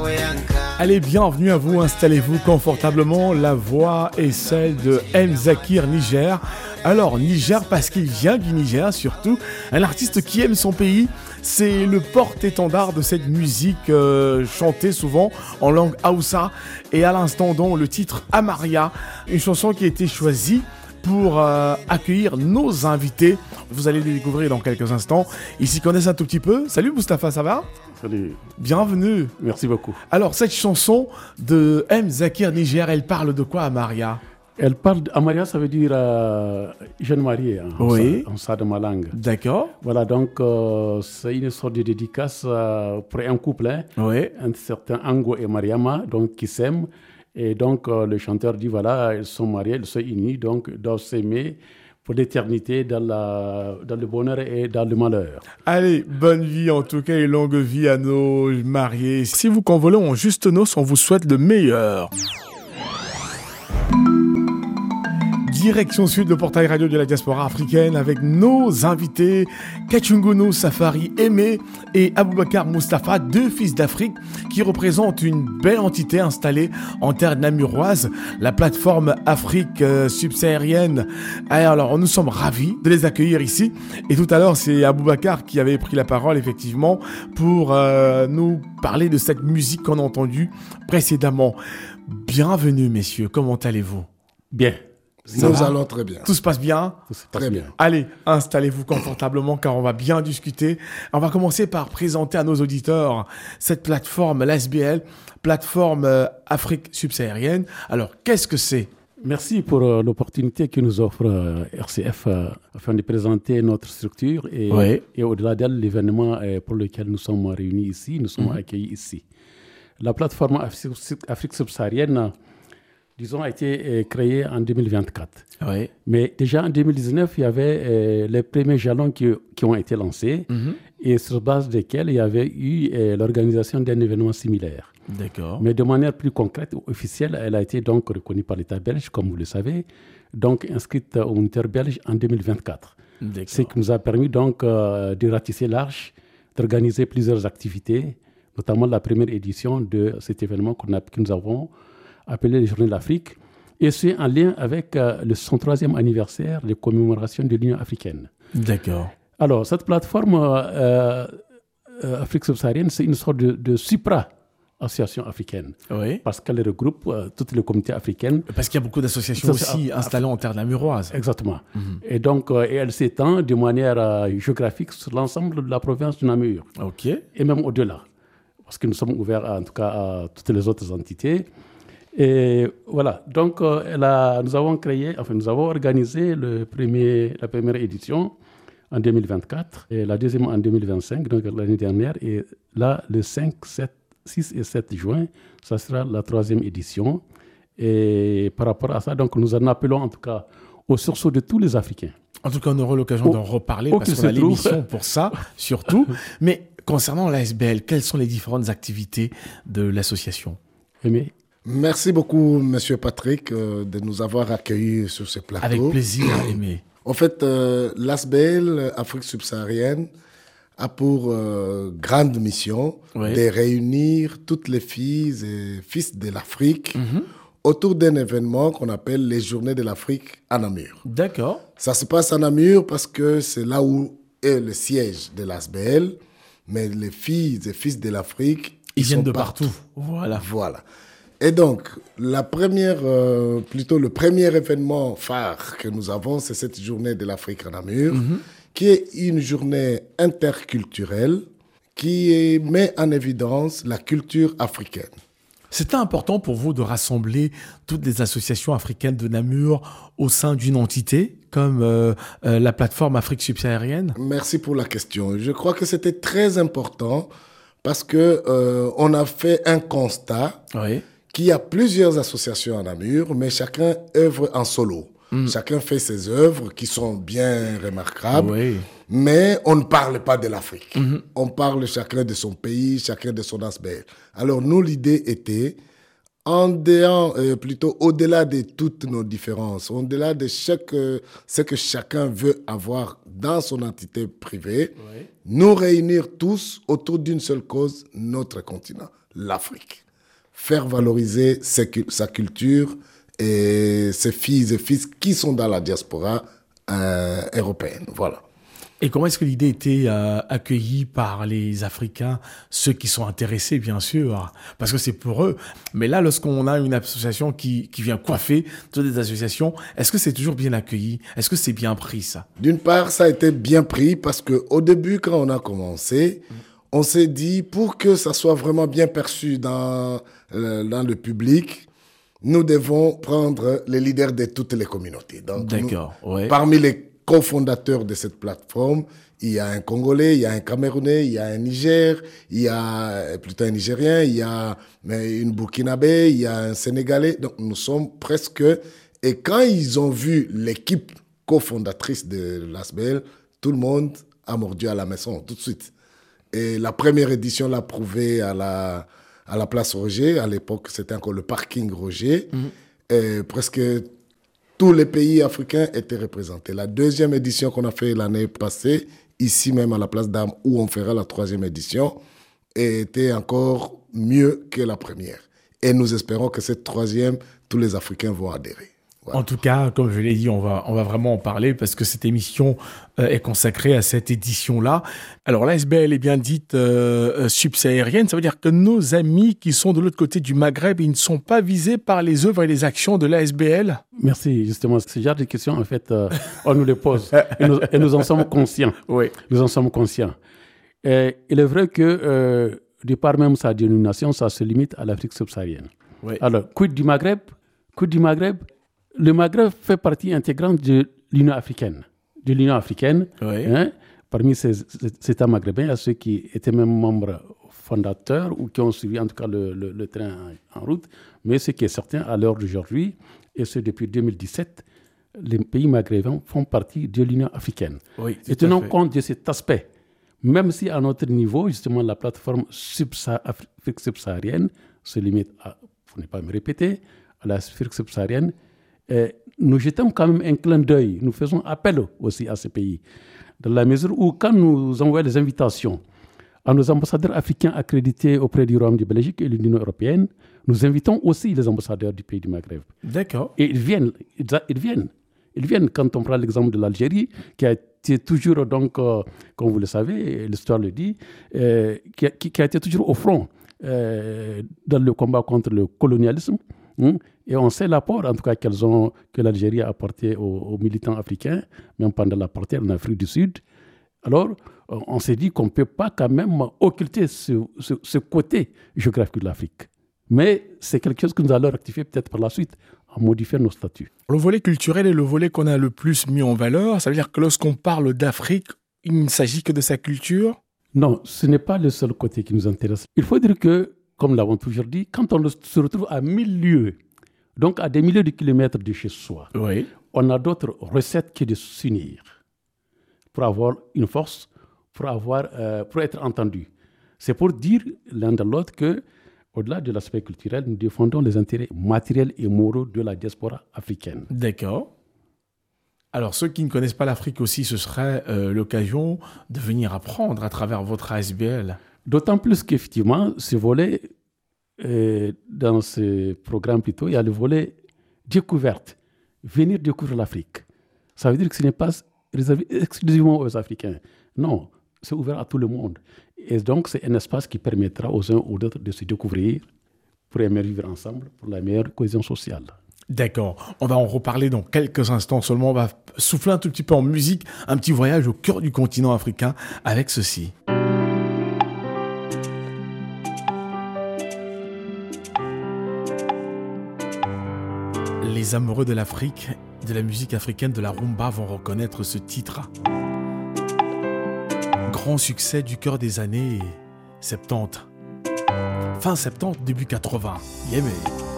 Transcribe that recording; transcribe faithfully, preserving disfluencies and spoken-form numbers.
Allez, bienvenue à vous, installez-vous confortablement. La voix est celle de M. Zakir Niger. Alors, Niger parce qu'il vient du Niger surtout, un artiste qui aime son pays. C'est le porte-étendard de cette musique euh, chantée souvent en langue Hausa. Et à l'instant, donc, le titre Amaria, une chanson qui a été choisie pour euh, accueillir nos invités. Vous allez les découvrir dans quelques instants. Ils s'y connaissent un tout petit peu. Salut Moustapha, ça va ? Salut. Bienvenue. Merci beaucoup. Alors, cette chanson de M. Zakir Niger, elle parle de quoi, Amaria ? Elle parle d'Amaria, ça veut dire euh, jeune mariée hein, oui. en ça de ma langue. D'accord. Voilà, donc euh, c'est une sorte de dédicace euh, pour un couple, hein, oui. un certain Ango et Mariama, donc qui s'aiment. Et donc euh, le chanteur dit voilà, ils sont mariés, ils sont unis, donc ils doivent s'aimer pour l'éternité dans, la, dans le bonheur et dans le malheur. Allez, bonne vie en tout cas et longue vie à nos mariés. Si vous convolez en juste noces, on vous souhaite le meilleur. Direction sud, le portail radio de la diaspora africaine avec nos invités Kachungunu Safari Aimé et Aboubakar Moustapha, deux fils d'Afrique qui représentent une belle entité installée en terre namuroise, la plateforme Afrique euh, subsaharienne. Alors, nous sommes ravis de les accueillir ici. Et tout à l'heure, c'est Aboubakar qui avait pris la parole, effectivement, pour euh, nous parler de cette musique qu'on a entendue précédemment. Bienvenue, messieurs. Comment allez-vous ? Bien. Ça Nous va? allons très bien. Tout se passe bien? Tout se passe très bien. bien. Allez, installez-vous confortablement car on va bien discuter. On va commencer par présenter à nos auditeurs cette plateforme, l'A S B L, plateforme euh, Afrique subsaharienne. Alors, qu'est-ce que c'est? Merci pour euh, l'opportunité que nous offre euh, R C F euh, afin de présenter notre structure et, oui. et au-delà d'elle, l'événement euh, pour lequel nous sommes réunis ici, nous sommes mmh. accueillis ici. La plateforme Afrique subsaharienne, disons, a été euh, créée en deux mille vingt-quatre. Oui. Mais déjà en deux mille dix-neuf, il y avait euh, les premiers jalons qui, qui ont été lancés mm-hmm. et sur base desquels il y avait eu euh, l'organisation d'un événement similaire. D'accord. Mais de manière plus concrète, officielle, elle a été donc reconnue par l'État belge, comme vous le savez, donc inscrite au moniteur belge en deux mille vingt-quatre. D'accord. Ce qui nous a permis donc euh, de ratisser large, d'organiser plusieurs activités, notamment la première édition de cet événement qu'on a, que nous avons appelé les Journées de l'Afrique, et c'est en lien avec euh, le cent troisième anniversaire de commémoration de l'Union africaine. D'accord. Alors, cette plateforme euh, euh, Afrique subsaharienne, c'est une sorte de, de supra-association africaine, oui. parce qu'elle regroupe euh, toutes les communautés africaines. Parce qu'il y a beaucoup d'associations aussi Af- installées en terre namuroise. Exactement. Mm-hmm. Et donc, euh, et elle s'étend de manière euh, géographique sur l'ensemble de la province du Namur. OK. Et même au-delà, parce que nous sommes ouverts en tout cas à toutes les autres entités. Et voilà, donc euh, elle a, nous avons créé, enfin nous avons organisé le premier, la première édition en deux mille vingt-quatre et la deuxième en deux mille vingt-cinq, donc l'année dernière. Et là, le cinq, sept, six et sept juin, ça sera la troisième édition. Et par rapport à ça, donc nous en appelons en tout cas au sursaut de tous les Africains. En tout cas, on aura l'occasion oh, d'en reparler parce qu'on a l'émission pour ça, surtout. Mais concernant l'A S B L, quelles sont les différentes activités de l'association ? Aimé ? Merci beaucoup, Monsieur Patrick, euh, de nous avoir accueillis sur ce plateau. Avec plaisir, Aimé. En fait, euh, l'A S B L, Afrique subsaharienne, a pour euh, grande mission oui. de réunir toutes les filles et fils de l'Afrique mm-hmm. autour d'un événement qu'on appelle les Journées de l'Afrique à Namur. D'accord. Ça se passe à Namur parce que c'est là où est le siège de l'A S B L, mais les filles et fils de l'Afrique, ils, ils viennent sont de partout. partout. Voilà. Voilà. Et donc, la première, euh, plutôt le premier événement phare que nous avons, c'est cette journée de l'Afrique à Namur, mm-hmm. qui est une journée interculturelle qui met en évidence la culture africaine. C'était important pour vous de rassembler toutes les associations africaines de Namur au sein d'une entité comme euh, euh, la plateforme Afrique subsaharienne ? Merci pour la question. Je crois que c'était très important parce qu'on euh, a fait un constat. Oui. Qu'il y a plusieurs associations à Namur, mais chacun œuvre en solo. Mm. Chacun fait ses œuvres qui sont bien remarquables, oui. mais on ne parle pas de l'Afrique. Mm-hmm. On parle chacun de son pays, chacun de son aspect. Alors nous, l'idée était, en dehors, euh, plutôt au-delà de toutes nos différences, au-delà de chaque, euh, ce que chacun veut avoir dans son entité privée, oui. nous réunir tous autour d'une seule cause, notre continent, l'Afrique. Faire valoriser ses, sa culture et ses filles et fils qui sont dans la diaspora euh, européenne. Voilà. Et comment est-ce que l'idée était euh, accueillie par les Africains, ceux qui sont intéressés, bien sûr, parce que c'est pour eux. Mais là, lorsqu'on a une association qui, qui vient coiffer toutes les associations, est-ce que c'est toujours bien accueilli? Est-ce que c'est bien pris, ça? D'une part, ça a été bien pris parce qu'au début, quand on a commencé, mmh. on s'est dit, pour que ça soit vraiment bien perçu dans, euh, dans le public, nous devons prendre les leaders de toutes les communautés. Donc, D'accord, nous, ouais. Parmi les cofondateurs de cette plateforme, il y a un Congolais, il y a un Camerounais, il y a un Niger, il y a plutôt un Nigérien, il y a une Burkinabé, il y a un Sénégalais. Donc, nous sommes presque... Et quand ils ont vu l'équipe cofondatrice de l'A S B L, tout le monde a mordu à la maison, tout de suite. Et la première édition l'a prouvé à la, à la place Roger. À l'époque, c'était encore le parking Roger. Mmh. Et presque... tous les pays africains étaient représentés. La deuxième édition qu'on a fait l'année passée, ici même à la Place d'Armes, où on fera la troisième édition, était encore mieux que la première. Et nous espérons que cette troisième, tous les Africains vont adhérer. Voilà. En tout cas, comme je l'ai dit, on va, on va vraiment en parler parce que cette émission euh, est consacrée à cette édition-là. Alors, l'A S B L est bien dite euh, subsaharienne. Ça veut dire que nos amis qui sont de l'autre côté du Maghreb, ils ne sont pas visés par les œuvres et les actions de l'A S B L? Merci. Justement, ce genre de questions, en fait, euh, on nous les pose et nous, et nous en sommes conscients. Oui. Nous en sommes conscients. Et il est vrai que, euh, de par même sa dénomination, ça se limite à l'Afrique subsaharienne. Oui. Alors, quid du Maghreb? Quid du Maghreb? Le Maghreb fait partie intégrante de l'Union africaine. De l'Union africaine, oui. hein, parmi ces, ces États maghrébins, il y a ceux qui étaient même membres fondateurs ou qui ont suivi en tout cas le, le, le train en, en route. Mais ce qui est certain à l'heure d'aujourd'hui, et ce depuis deux mille dix-sept, les pays maghrébins font partie de l'Union africaine. Oui, et tenant compte de cet aspect, même si à notre niveau, justement, la plateforme Afrique subsaharienne se limite à, pour ne pas me répéter, à l'Afrique subsaharienne, Et nous jetons quand même un clin d'œil, nous faisons appel aussi à ces pays, dans la mesure où quand nous envoyons des invitations à nos ambassadeurs africains accrédités auprès du Royaume de Belgique et de l'Union européenne, nous invitons aussi les ambassadeurs du pays du Maghreb. D'accord. Et ils viennent, ils viennent, ils viennent. Quand on prend l'exemple de l'Algérie, qui a été toujours, donc, euh, comme vous le savez, l'histoire le dit, euh, qui, a, qui a été toujours au front euh, dans le combat contre le colonialisme. Hein, et on sait l'apport, en tout cas, qu'elles ont, que l'Algérie a apporté aux, aux militants africains, même pendant l'apartheid en Afrique du Sud. Alors, on s'est dit qu'on ne peut pas quand même occulter ce, ce, ce côté géographique de l'Afrique. Mais c'est quelque chose que nous allons rectifier peut-être par la suite, en modifiant nos statuts. Le volet culturel est le volet qu'on a le plus mis en valeur. Ça veut dire que lorsqu'on parle d'Afrique, il ne s'agit que de sa culture? Non, ce n'est pas le seul côté qui nous intéresse. Il faut dire que, comme nous l'avons toujours dit, quand on se retrouve à mille lieues, donc à des milliers de kilomètres de chez soi, oui. on a d'autres recettes que de s'unir pour avoir une force, pour, avoir, euh, pour être entendu. C'est pour dire l'un de l'autre que, au-delà de l'aspect culturel, nous défendons les intérêts matériels et moraux de la diaspora africaine. D'accord. Alors, ceux qui ne connaissent pas l'Afrique aussi, ce serait euh, l'occasion de venir apprendre à travers votre A S B L. D'autant plus qu'effectivement, ce volet, euh, dans ce programme plutôt, il y a le volet découverte. Venir découvrir l'Afrique. Ça veut dire que ce n'est pas réservé exclusivement aux Africains. Non, c'est ouvert à tout le monde. Et donc, c'est un espace qui permettra aux uns ou d'autres de se découvrir pour aimer vivre ensemble, pour la meilleure cohésion sociale. D'accord. On va en reparler dans quelques instants seulement. On va souffler un tout petit peu en musique, un petit voyage au cœur du continent africain avec ceci. Les amoureux de l'Afrique, de la musique africaine, de la rumba vont reconnaître ce titre. Grand succès du cœur des années soixante-dix. Fin soixante-dix, début quatre-vingts. Yeah, mais...